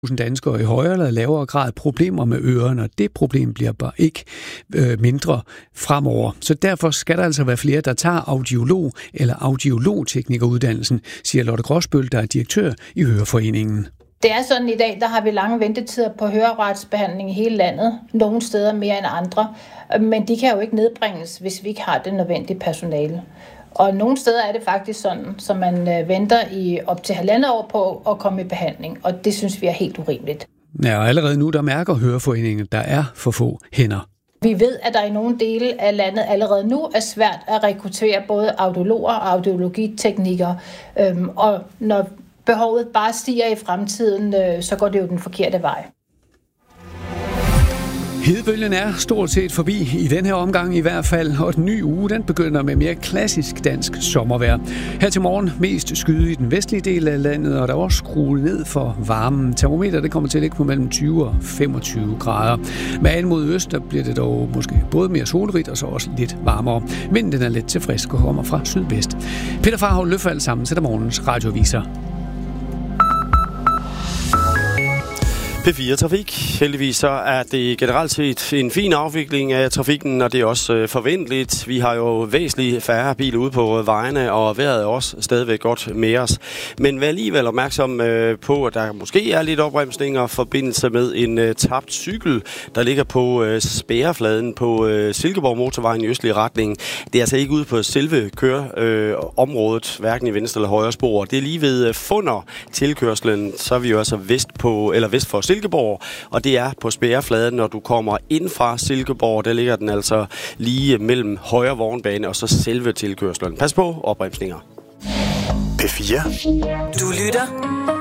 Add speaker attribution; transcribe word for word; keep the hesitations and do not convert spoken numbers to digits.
Speaker 1: danskere i højere eller lavere grad problemer med ørerne, og det problem bliver bare ikke øh, mindre fremover. Så derfor skal der altså være flere, der tager audiolog eller audiologteknikeruddannelsen, siger Lotte Gråsbøl, der er direktør i Høreforeningen.
Speaker 2: Det er sådan i dag, der har vi lange ventetider på høreretsbehandling i hele landet. Nogle steder mere end andre. Men de kan jo ikke nedbringes, hvis vi ikke har det nødvendige personale. Og nogle steder er det faktisk sådan, så man venter i op til halvandet år på at komme i behandling. Og det synes vi er helt urimeligt.
Speaker 1: Ja, og allerede nu der mærker Høreforeningen, der er for få hænder.
Speaker 2: Vi ved, at der i nogle dele af landet allerede nu er svært at rekruttere både audiologer og audiologiteknikere. Og når behovet bare stiger i fremtiden, så går det jo den forkerte vej.
Speaker 1: Hedebølgen er stort set forbi i den her omgang i hvert fald, og den nye uge den begynder med mere klassisk dansk sommervejr. Her til morgen mest skyde i den vestlige del af landet, og der er også skruet ned for varmen. Termometer det kommer til at ligge på mellem tyve og femogtyve grader. Med an mod øst der bliver det dog måske både mere solrigt og så også lidt varmere. Vinden den er lidt til frisk og kommer fra sydvest. Peter Farholt Løfald sammensætter morgens radioviser.
Speaker 3: P fire Trafik. Heldigvis så er det generelt set en fin afvikling af trafikken, og det er også øh, forventeligt. Vi har jo væsentligt færre biler ude på vejene, og vejret er også stadigvæk godt med os. Men vær alligevel opmærksom øh, på, at der måske er lidt opbremsninger i forbindelse med en øh, tabt cykel, der ligger på øh, spærrefladen på øh, Silkeborg Motorvejen i østlig retning. Det er altså ikke ude på selve køreområdet, øh, hverken i venstre eller højre spor. Det er lige ved øh, funder tilkørslen, så er vi jo altså vest på eller vest for Silkeborg, og det er på spærrefladen, når du kommer ind fra Silkeborg. Der ligger den altså lige mellem højre vognbane og så selve tilkørslen. Pas på opbremsninger.
Speaker 4: P fire.
Speaker 5: Du lytter